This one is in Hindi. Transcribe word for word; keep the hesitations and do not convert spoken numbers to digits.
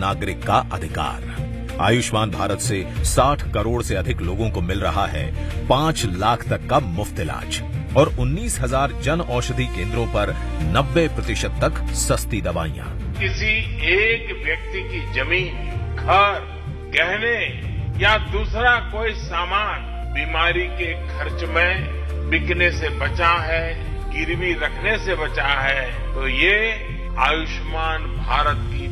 नागरिक का अधिकार। आयुष्मान भारत से साठ करोड़ से अधिक लोगों को मिल रहा है पांच लाख तक का मुफ्त इलाज और उन्नीस हजार जन औषधि केंद्रों पर नब्बे प्रतिशत तक सस्ती दवाइयां। किसी एक व्यक्ति की जमीन, घर, गहने या दूसरा कोई सामान बीमारी के खर्च में बिकने से बचा है, गिरवी रखने से बचा है, तो ये आयुष्मान भारत की